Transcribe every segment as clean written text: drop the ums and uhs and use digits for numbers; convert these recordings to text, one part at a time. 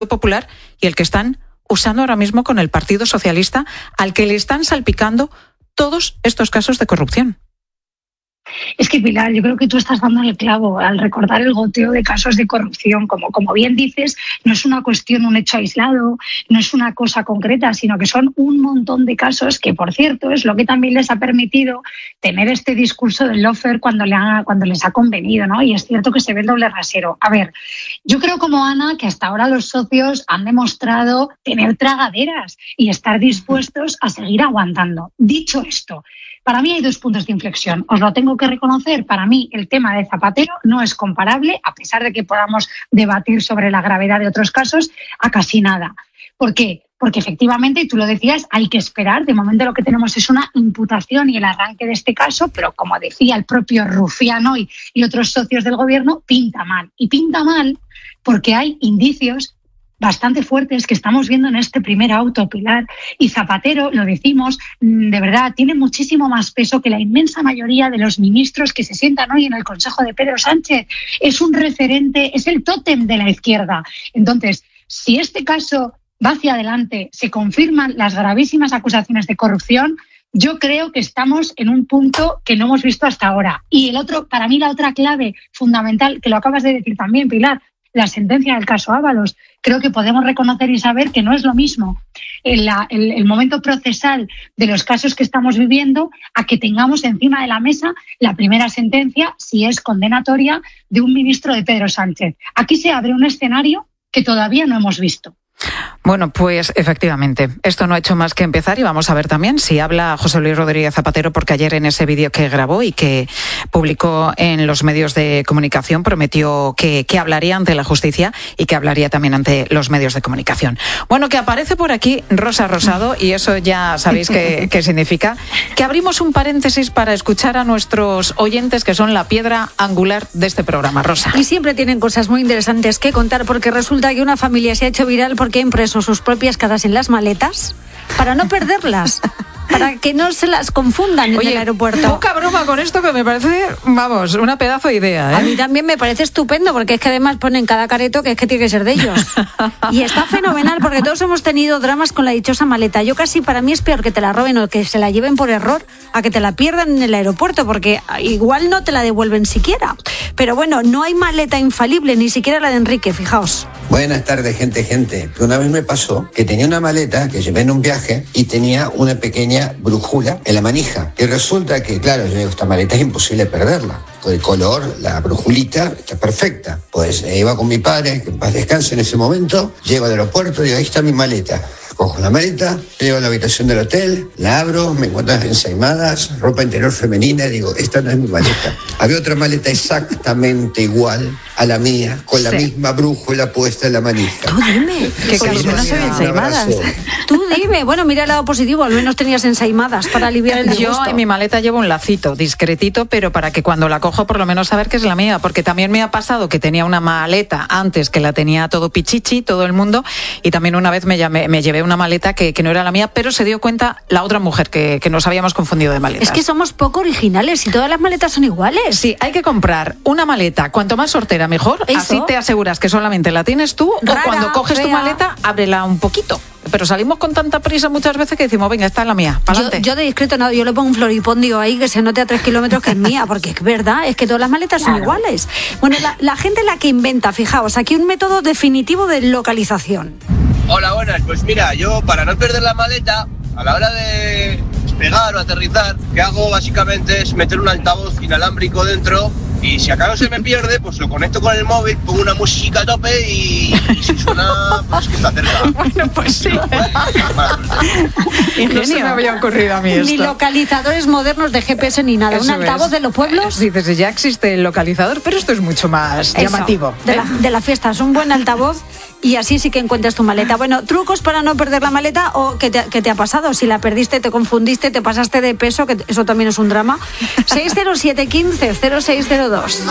Popular y el que están usando ahora mismo con el Partido Socialista, al que le están salpicando todos estos casos de corrupción. Es que, Pilar, yo creo que tú estás dando el clavo al recordar el goteo de casos de corrupción. Como bien dices, no es una cuestión, un hecho aislado, no es una cosa concreta, sino que son un montón de casos que, por cierto, es lo que también les ha permitido tener este discurso del lawfare cuando les ha convenido, ¿no? Y es cierto que se ve el doble rasero. A ver, yo creo como Ana que hasta ahora los socios han demostrado tener tragaderas y estar dispuestos a seguir aguantando. Dicho esto, para mí hay dos puntos de inflexión. Os lo tengo que reconocer. Para mí el tema de Zapatero no es comparable, a pesar de que podamos debatir sobre la gravedad de otros casos, a casi nada. ¿Por qué? Porque efectivamente, y tú lo decías, hay que esperar. De momento lo que tenemos es una imputación y el arranque de este caso, pero como decía el propio Rufián hoy y otros socios del gobierno, pinta mal. Y pinta mal porque hay indicios bastante fuertes que estamos viendo en este primer auto, Pilar. Y Zapatero, lo decimos, de verdad, tiene muchísimo más peso que la inmensa mayoría de los ministros que se sientan hoy en el Consejo de Pedro Sánchez. Es un referente, es el tótem de la izquierda. Entonces, si este caso va hacia adelante, se confirman las gravísimas acusaciones de corrupción, yo creo que estamos en un punto que no hemos visto hasta ahora. Y el otro, para mí la otra clave fundamental, que lo acabas de decir también, Pilar, la sentencia del caso Ábalos. Creo que podemos reconocer y saber que no es lo mismo el momento procesal de los casos que estamos viviendo a que tengamos encima de la mesa la primera sentencia, si es condenatoria, de un ministro de Pedro Sánchez. Aquí se abre un escenario que todavía no hemos visto. Bueno, pues efectivamente, esto no ha hecho más que empezar y vamos a ver también si habla José Luis Rodríguez Zapatero, porque ayer en ese vídeo que grabó y que publicó en los medios de comunicación prometió que hablaría ante la justicia y que hablaría también ante los medios de comunicación. Bueno, que aparece por aquí Rosa Rosado y eso ya sabéis qué significa, que abrimos un paréntesis para escuchar a nuestros oyentes que son la piedra angular de este programa, Rosa. Y siempre tienen cosas muy interesantes que contar porque resulta que una familia se ha hecho viral porque ha impreso sus propias caras en las maletas para no perderlas, para que no se las confundan en el aeropuerto. Poca broma con esto, que me parece, vamos, una pedazo de idea, ¿eh? A mí también me parece estupendo, porque es que además ponen cada careto que es que tiene que ser de ellos. Y está fenomenal, porque todos hemos tenido dramas con la dichosa maleta. Yo casi, para mí es peor que te la roben o que se la lleven por error a que te la pierdan en el aeropuerto, porque igual no te la devuelven siquiera. Pero bueno, no hay maleta infalible, ni siquiera la de Enrique, fijaos. Buenas tardes, gente. Una vez me pasó que tenía una maleta que llevé en un viaje y tenía una pequeña brújula en la manija. Y resulta que, claro, yo digo, esta maleta es imposible perderla. Con el color, la brújulita está perfecta. Pues iba con mi padre, que en paz descanse en ese momento, llego al aeropuerto y digo, ahí está mi maleta. Cojo la maleta, llego a la habitación del hotel, la abro, me encuentro ensaimadas, ropa interior femenina, y digo, esta no es mi maleta. Había otra maleta exactamente igual a la mía, con la misma brújula puesta en la manija. Tú dime, que casi no se ven ensaimadas. Tú dime, bueno, mira el lado positivo, al menos tenías ensaimadas para aliviar el disgusto. Yo en mi maleta llevo un lacito discretito, pero para que cuando la cojo por lo menos saber que es la mía, porque también me ha pasado que tenía una maleta antes que la tenía todo pichichi, todo el mundo, y también una vez me llevé una maleta que no era la mía, pero se dio cuenta la otra mujer que nos habíamos confundido de maletas. Es que somos poco originales y todas las maletas son iguales. Sí, hay que comprar una maleta, cuanto más sortera mejor, ¿eso? Así te aseguras que solamente la tienes tú, rara, o cuando coges tu maleta, ábrela un poquito. Pero salimos con tanta prisa muchas veces que decimos, venga, esta es la mía, pa'lante. Yo de discreto nada, yo le pongo un floripondio ahí que se note a 3 kilómetros que es mía, porque es verdad, es que todas las maletas son iguales. Bueno, la gente la que inventa, fijaos, aquí un método definitivo de localización. Hola, buenas. Pues mira, yo para no perder la maleta, a la hora de despegar o aterrizar, lo que hago básicamente es meter un altavoz inalámbrico dentro y si acaso se me pierde, pues lo conecto con el móvil, pongo una música a tope y si suena, pues que está cerca. Bueno, pues sí. No se me había ocurrido a mí esto. Ni localizadores modernos de GPS ni nada. Eso un altavoz de los pueblos. Dices, ya existe el localizador, pero esto es mucho más llamativo. De la fiesta, es un buen altavoz. Y así sí que encuentras tu maleta. Bueno, trucos para no perder la maleta o ¿qué te ha pasado? Si la perdiste, te confundiste, te pasaste de peso, que eso también es un drama. 607 15 0602.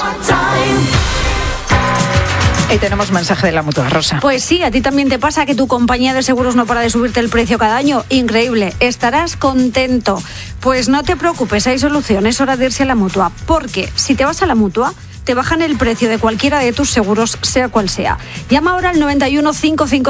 Y tenemos mensaje de la Mutua, Rosa. Pues sí, a ti también te pasa que tu compañía de seguros no para de subirte el precio cada año. Increíble, estarás contento. Pues no te preocupes, hay solución, es hora de irse a la Mutua. Porque si te vas a la Mutua, te bajan el precio de cualquiera de tus seguros, sea cual sea. Llama ahora al 91 55